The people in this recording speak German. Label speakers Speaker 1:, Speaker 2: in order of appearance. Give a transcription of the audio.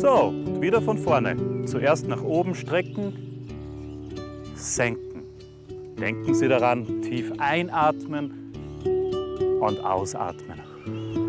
Speaker 1: So, und wieder von vorne. Zuerst nach oben strecken, senken. Denken Sie daran, tief einatmen und ausatmen.